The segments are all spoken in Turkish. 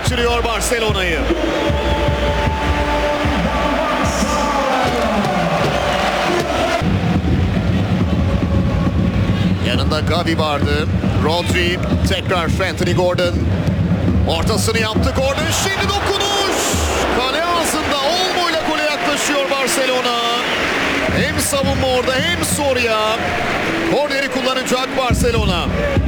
geçiriyor Barcelona'yı. Yanında Gavi vardı. Rodri, tekrar Anthony Gordon. Ortasını yaptı Gordon. Şimdi dokunuş. Kale ağzında olmayla gole yaklaşıyor Barcelona. Hem savunma orada hem Soria. Korneri kullanacak Barcelona.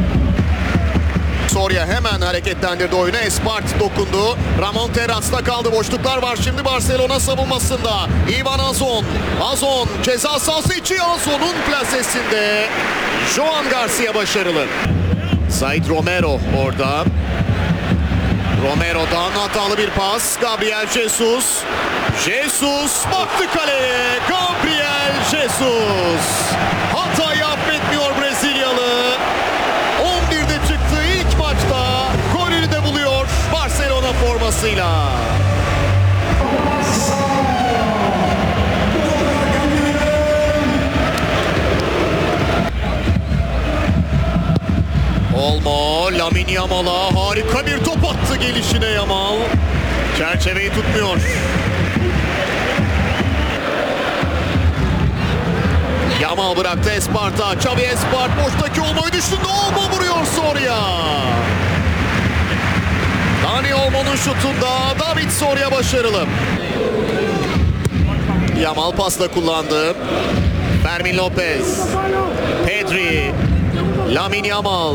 Soria hemen hareketlendirdi oyunu. Espart dokundu. Ramon Terraz'da kaldı. Boşluklar var şimdi Barcelona savunmasında. Ivan Azon. Azon ceza sahası içi. Azon'un plasesinde. Joan Garcia başarılı. Said Romero orada. Romero'dan hatalı bir pas. Gabriel Jesus. Jesus baktı kaleye. Gabriel Jesus. Hatayı affetmiyor Brezilyalı. 11'de çıktı ilk maçta. Golünü de buluyor Barcelona formasıyla. Olmo, Lamine Yamal'a harika bir top attı gelişine Yamal. Çerçeveyi tutmuyor. Yamal bıraktı Espart'a. Xavi Espart boştaki Olmo'yu düşündü. Olmo vuruyor Soria. Dani Olmo'nun şutunda David Soria başarılı. Yamal pasla kullandı. Fermin Lopez. Pedri. Lamine Yamal.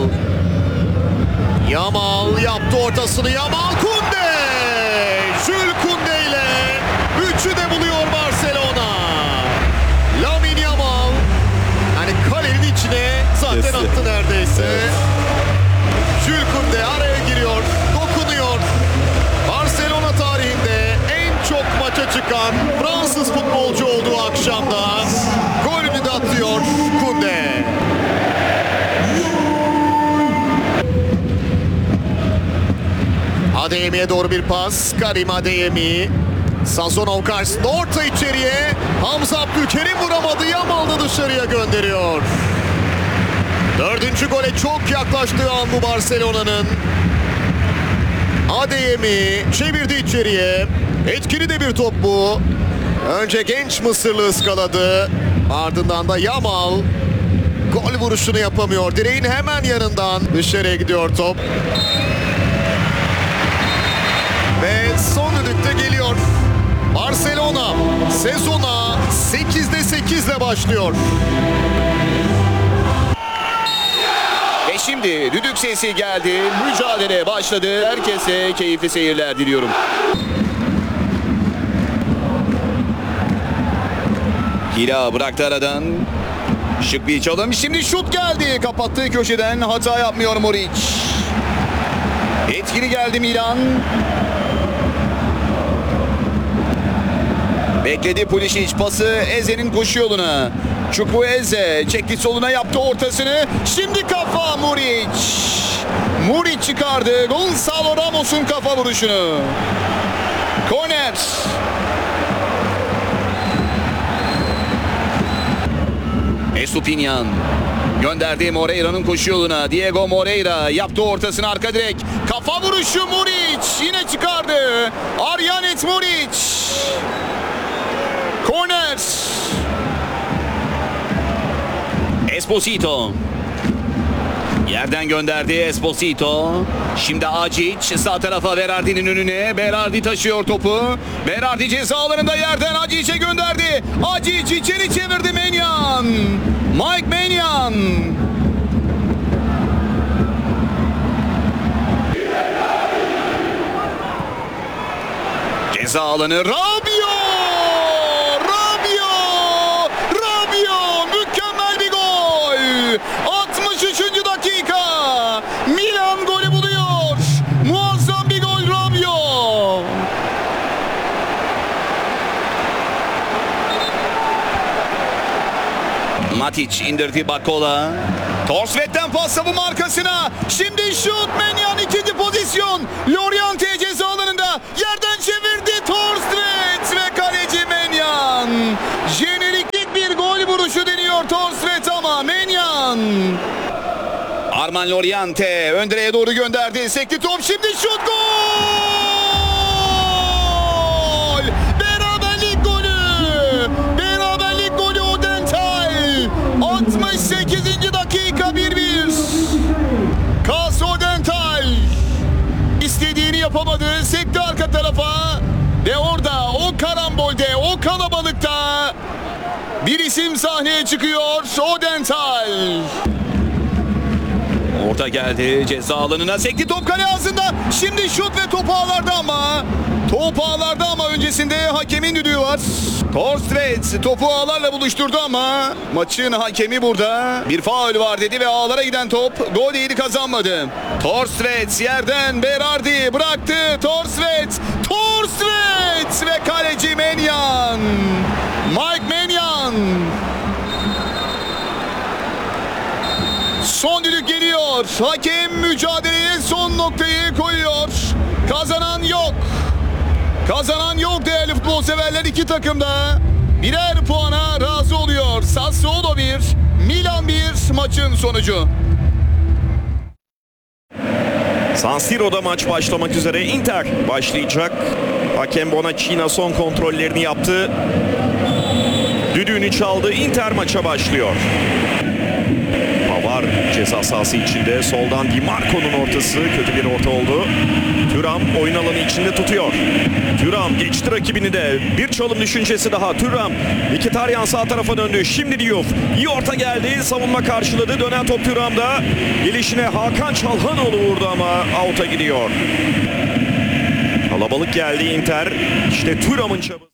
Yamal yaptı ortasını. Yamal Kunde. Jules Kunde ile 3'ü de buluyor Barcelona. Lamine Yamal. Yani kalenin içine zaten attı neredeyse. Evet. Jules Kunde araya giriyor. Dokunuyor. Barcelona tarihinde en çok maça çıkan Fransız futbolcu olduğu akşamda golünü de atıyor Kunde. Adeyemi'ye doğru bir pas. Karim Adeyemi. Sazonov karşısında orta içeriye. Hamza Abdülkerim vuramadı. Yamal da dışarıya gönderiyor. 4. gole çok yaklaştığı an bu Barcelona'nın. Adeyemi çevirdi içeriye. Etkili de bir top bu. Önce genç Mısırlı ıskaladı. Ardından da Yamal gol vuruşunu yapamıyor. Direğin hemen yanından dışarıya gidiyor top. Ve son düdükte geliyor. Barcelona sezona 8'de 8 ile başlıyor. Ve şimdi düdük sesi geldi. Mücadele başladı. Herkese keyifli seyirler diliyorum. Hila bıraktı aradan. Şık bir çalım. Şimdi şut geldi. Kapattığı köşeden hata yapmıyor Muric. Etkili geldi Milan. Bekledi Pulisic pası Eze'nin koşu yoluna. Chukwueze çekti soluna yaptı ortasını. Şimdi kafa Muric. Muric çıkardı. Gonzalo Ramos'un kafa vuruşunu. Korner. Estupinyan gönderdi Moreira'nın koşu yoluna. Diego Moreira yaptı ortasını arka direk. Kafa vuruşu Muric yine çıkardı. Aryanet Muric. Korner. Esposito. Yerden gönderdi Esposito. Şimdi Acic sağ tarafa Berardi'nin önüne. Berardi taşıyor topu. Berardi ceza alanında yerden Acic'e gönderdi. Acic içeri çevirdi Maignan. Mike Maignan. Ceza alanı Rabiot. Mükemmel bir gol. 63. dakika. Milan golü buluyor. Muazzam bir gol Rabiot. Matic indirdi Bakola. Torsvet'ten pas savunma arkasına. Şimdi şut Maignan ikinci pozisyon. Loriente ceza alanında. Yerden çevirdi Torsvet ve kaleci Maignan. Jeneriklik bir gol vuruşu deniyor Torsvet ama Maignan. Arman Loriente ön direğe doğru gönderdi. Sekti top, şimdi şut, gol! Beraberlik golü! Beraberlik golü Odental! 68. dakika 1-1. Kas Odental istediğini yapamadı. Sekti arka tarafa ve orada o karambolde, o kalabalıkta bir isim sahneye çıkıyor. Odental. Orta geldi ceza alanına, sekti top kale ağzında. Şimdi şut ve top ağlarda ama. Top ağlarda ama öncesinde hakemin düdüğü var. Torstvedt topu ağlarla buluşturdu ama maçın hakemi burada bir faul var dedi ve ağlara giden top gol değil, kazanmadı. Torstvedt yerden Berardi bıraktı. Torstvedt ve kaleci Menyan. Mike Menyan. Son düdük geliyor. Hakem mücadeleye son noktayı koyuyor. Kazanan yok. Kazanan yok değerli futbol severler. İki takım da birer puana razı oluyor. Sassuolo 1, Milan 1 maçın sonucu. San Siro'da maç başlamak üzere. Inter başlayacak. Hakem Bonaccina son kontrollerini yaptı. Düdüğünü çaldı. Inter maça başlıyor. Pavar ceza sahası içinde. Soldan Di Marco'nun ortası. Kötü bir orta oldu. Thuram oyun alanı içinde tutuyor. Thuram geçti rakibini de. Bir çalım düşüncesi daha. Thuram. Mkhitaryan sağ tarafa döndü. Şimdi Diouf. İyi orta geldi. Savunma karşıladı. Dönen top Thuram'da. Gelişine Hakan Çalhanoğlu vurdu ama out'a gidiyor. Kalabalık geldi Inter. İşte Thuram'ın çabası.